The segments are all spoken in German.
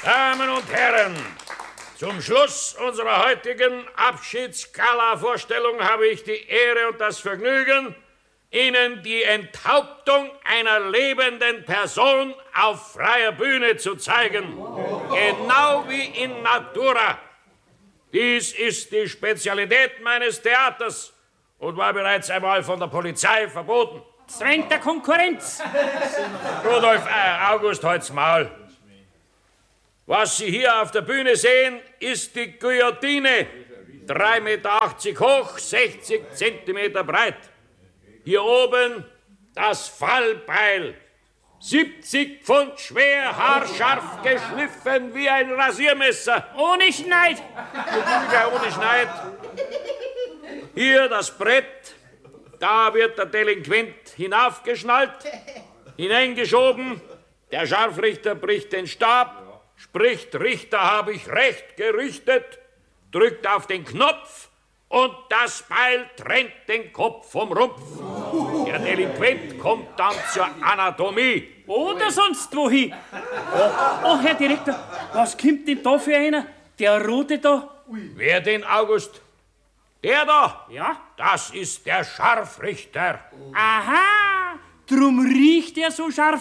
Damen und Herren, zum Schluss unserer heutigen Abschiedsgala-Vorstellung habe ich die Ehre und das Vergnügen, Ihnen die Enthauptung einer lebenden Person auf freier Bühne zu zeigen. Genau wie in Natura. Dies ist die Spezialität meines Theaters und war bereits einmal von der Polizei verboten. Zwängt der Konkurrenz. Rudolf, August, halt's Maul. Was Sie hier auf der Bühne sehen, ist die Guillotine. 3,80 Meter hoch, 60 Zentimeter breit. Hier oben das Fallbeil. 70 Pfund schwer, haarscharf geschliffen wie ein Rasiermesser. Ohne Schneid. Ja, ohne Schneid. Hier das Brett. Da wird der Delinquent hinaufgeschnallt, hineingeschoben. Der Scharfrichter bricht den Stab, spricht, Richter, habe ich recht gerichtet, drückt auf den Knopf und das Beil trennt den Kopf vom Rumpf. Der Delinquent kommt dann zur Anatomie. Oder sonst wohin. Oh, Herr Direktor, was kommt denn da für einer? Der Rote da? Wer denn, August? Der da? Ja? Das ist der Scharfrichter. Aha, drum riecht er so scharf.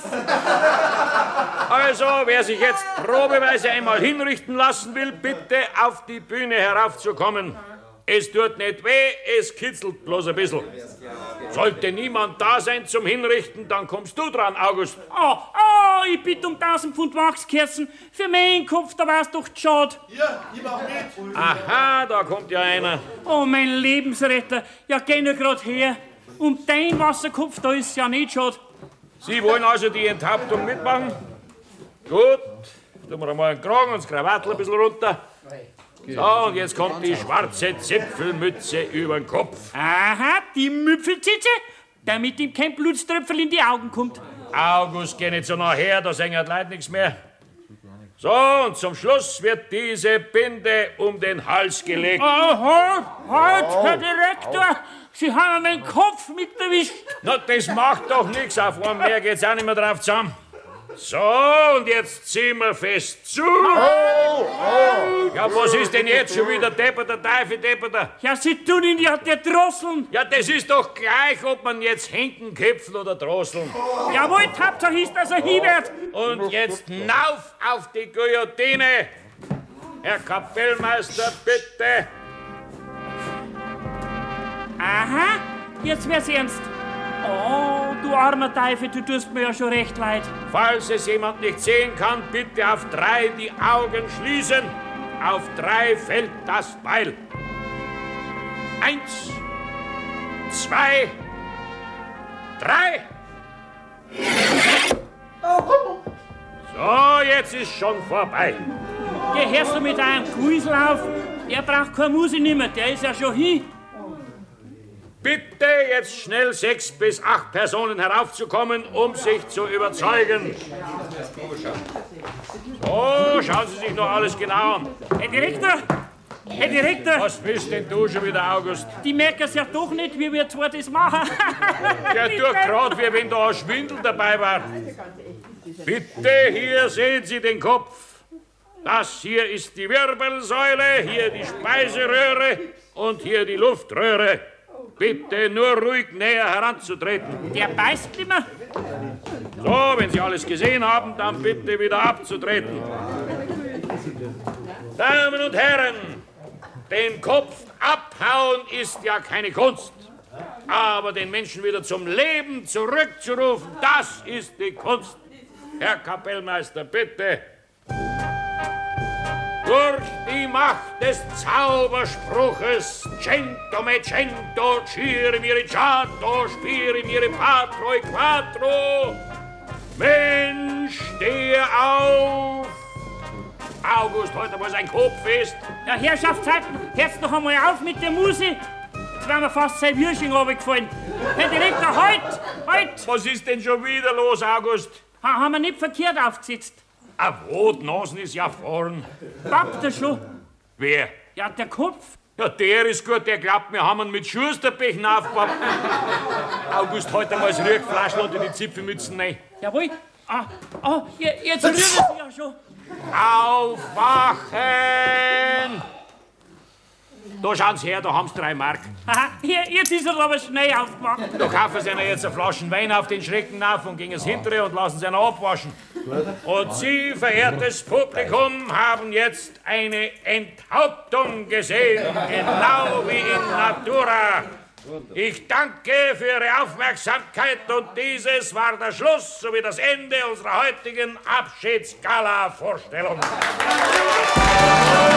Also, wer sich jetzt probeweise einmal hinrichten lassen will, bitte auf die Bühne heraufzukommen. Es tut nicht weh, es kitzelt bloß ein bisschen. Sollte niemand da sein zum Hinrichten, dann kommst du dran, August. Ich bitte um 1000 Pfund Wachskerzen. Für meinen Kopf, da war's doch schade. Ja, ich mach mit. Aha, da kommt ja einer. Oh, mein Lebensretter. Ja, geh nur grad her. Um dein Wasserkopf, da ist ja nicht schade. Sie wollen also die Enthauptung mitmachen? Gut, tun wir einmal den Kragen und das Krawattel ein bisschen runter. So, und jetzt kommt die schwarze Zipfelmütze über den Kopf. Aha, die Müpfelzitze, damit ihm kein Blutströpfel in die Augen kommt. August, geh nicht so nachher, da sehen die Leute nichts mehr. So, und zum Schluss wird diese Binde um den Hals gelegt. Halt, Herr Direktor, Sie haben meinen Kopf mit erwischt. Na, das macht doch nichts, auf einen mehr geht's auch nicht mehr drauf zusammen. So, und jetzt ziehen wir fest zu. Ja, was ist denn jetzt schon wieder depperter, Teufel depperter? Ja, Sie tun ihn ja der Drosseln. Ja, das ist doch gleich, ob man jetzt Henken, Köpfen oder Drosseln. Jawohl, Hauptsache ist, dass er hinwärts. Und jetzt hinauf auf die Guillotine. Herr Kapellmeister, bitte. Aha, jetzt wär's ernst. Oh, du armer Teufel, du tust mir ja schon recht leid. Falls es jemand nicht sehen kann, bitte auf 3 die Augen schließen. Auf 3 fällt das Beil. 1, 2, 3. So, jetzt ist schon vorbei. Gehörst du mit einem Grusel auf? Der braucht keine Musik nimmer, der ist ja schon hin. Bitte jetzt schnell 6 bis 8 Personen heraufzukommen, um sich zu überzeugen. So, schauen Sie sich noch alles genau an. Herr Direktor! Herr Direktor! Was bist denn du schon wieder, August? Die merken es ja doch nicht, wie wir zwar das machen. Der tut gerade, wie wenn da ein Schwindel dabei war. Bitte, hier sehen Sie den Kopf. Das hier ist die Wirbelsäule, hier die Speiseröhre und hier die Luftröhre. Bitte nur ruhig näher heranzutreten. Der beißt nimmer. So, wenn Sie alles gesehen haben, dann bitte wieder abzutreten. Damen und Herren, den Kopf abhauen ist ja keine Kunst. Aber den Menschen wieder zum Leben zurückzurufen, das ist die Kunst. Herr Kapellmeister, bitte. Durch die Macht des Zauberspruches Cento me cento, cire mire ciato, spire mire patro e quattro. Mensch, stehe auf! August, heute mal sein Kopf fest. Ja, Herrschaftszeiten, hört's noch einmal auf mit der Musik. Jetzt wären wir fast sein Würsching runtergefallen. Herr Direktor, halt! Was ist denn schon wieder los, August? Haben wir nicht verkehrt aufgesetzt. Ein Rotnasen ist ja vorn. Pappt er schon? Wer? Ja, der Kopf. Ja, der ist gut, der glaubt, wir haben ihn mit Schusterbechen aufgepappt. August, heute mal das Rührflaschel unter die Zipfelmützen rein. Jawohl. Jetzt rühren sie ja schon. Aufwachen! Da schauen Sie her, da haben Sie 3 Mark. Aha, jetzt ist er aber schnell aufgewacht. Da kaufen Sie ihnen jetzt eine Flasche Wein auf den Schrecken auf und gehen ins Hintere und lassen Sie ihn abwaschen. Und Sie, verehrtes Publikum, haben jetzt eine Enthauptung gesehen, genau wie in Natura. Ich danke für Ihre Aufmerksamkeit und dieses war der Schluss sowie das Ende unserer heutigen Abschiedsgala-Vorstellung.